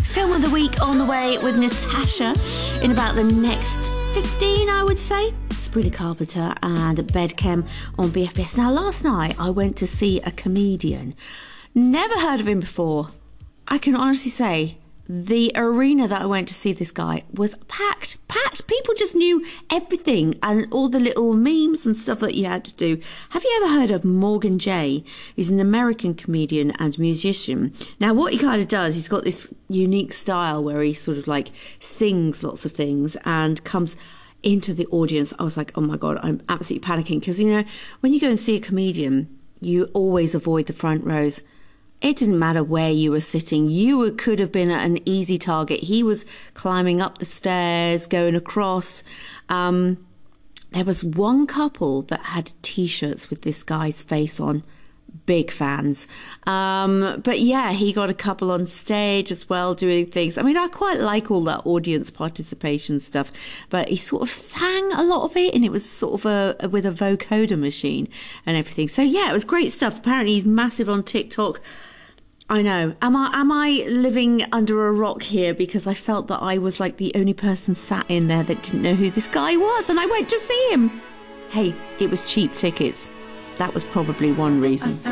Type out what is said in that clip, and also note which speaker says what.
Speaker 1: Film of the week on the way with Natasha in about the next 15, I would say. Sabrina Carpenter and Bedchem on BFBS. Now, last night I went to see a comedian. Never heard of him before. I can honestly say the arena that I went to see this guy was packed. People just knew everything and all the little memes and stuff that you had to do. Have you ever heard of Morgan Jay? He's an American comedian and musician. Now, what he kind of does, he's got this unique style where he sort of like sings lots of things and comes into the audience. I was like, oh my God, I'm absolutely panicking. Because, you know, when you go and see a comedian, you always avoid the front rows. It didn't matter where you were sitting. You could have been at an easy target. He was climbing up the stairs, going across. There was one couple that had T-shirts with this guy's face on. Big fans. But yeah, he got a couple on stage as well doing things. I mean, I quite like all that audience participation stuff, but he sort of sang a lot of it, and it was sort of with a vocoder machine and everything. So yeah, it was great stuff. Apparently he's massive on TikTok. I know. Am I living under a rock here because I felt that I was like the only person sat in there that didn't know who this guy was, and I went to see him? Hey, it was cheap tickets. That was probably one reason.